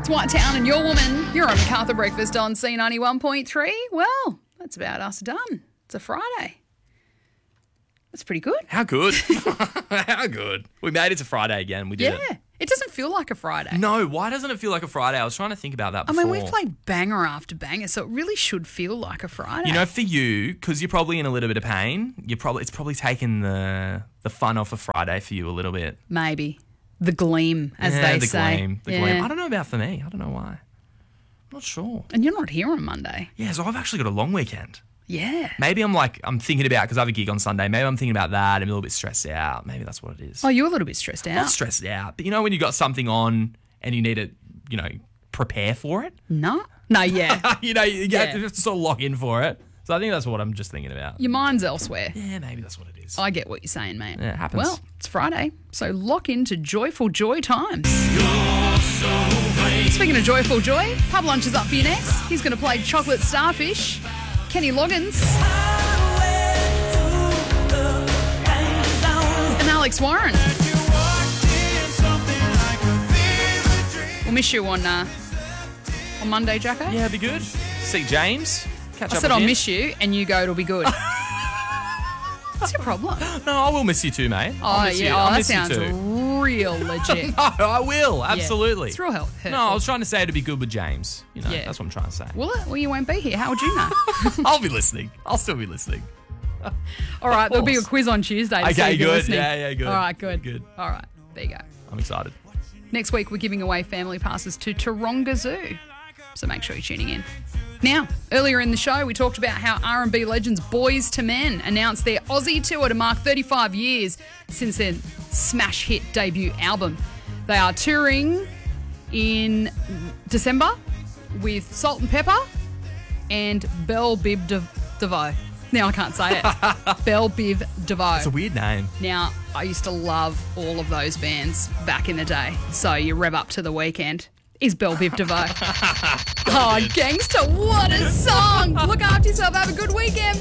It's White Town and Your Woman. You're on MacArthur Breakfast on C91.3. Well, that's about us done. It's a Friday. That's pretty good. How good? How good? We made it to Friday again. We did it. It doesn't feel like a Friday. No, why doesn't it feel like a Friday? I was trying to think about that before. I mean, we've played banger after banger, so it really should feel like a Friday. You know, for you, because you're probably in a little bit of pain, it's probably taken the fun off of Friday for you a little bit. Maybe. The gleam, as they say. The gleam. I don't know about for me. I don't know why. I'm not sure. And you're not here on Monday. Yeah, so I've actually got a long weekend. Yeah. Maybe I'm thinking about, because I have a gig on Sunday, maybe I'm thinking about that. I'm a little bit stressed out. Maybe that's what it is. Oh, you're a little bit stressed out? Not stressed out. But you know when you got something on and you need to, prepare for it? No, yeah. you have to sort of lock in for it. So I think that's what I'm just thinking about. Your mind's elsewhere. Yeah, maybe that's what it is. I get what you're saying, mate. Yeah, it happens. Well, it's Friday, so lock into Joyful Joy times. Speaking of Joyful Joy, Pub Lunch is up for you next. He's going to play Chocolate Starfish. Kenny Loggins. And Alex Warren. We'll miss you on Monday, Jacko. Yeah, it'd be good. See James. Catch I up said with I'll him. miss you, and you go, it'll be good. What's your problem? No, I will miss you too, mate. Oh, miss yeah. you. Oh, I'll that miss you sounds too. real legit. No, I will. Absolutely. It's real hurtful. No, I was trying to say it'd be good with James. Yeah. That's what I'm trying to say. Will it? Well, you won't be here. How would you know? I'll be listening. I'll still be listening. All right, there'll be a course. quiz on Tuesday. To see Okay, if you're good. listening. Yeah, good. All right, good. Good. All right, there you go. I'm excited. Next week, we're giving away family passes to Taronga Zoo. So make sure you're tuning in. Now, earlier in the show, we talked about how R&B legends Boyz II Men announced their Aussie tour to mark 35 years since their smash hit debut album. They are touring in December with Salt and Pepper and Belle Biv DeVoe. Now I can't say it. Belle Biv DeVoe. It's a weird name. Now, I used to love all of those bands back in the day. So you rev up to the weekend. Is Belle Biv DeVoe. Oh, gangster, what a song. Look after yourself. Have a good weekend.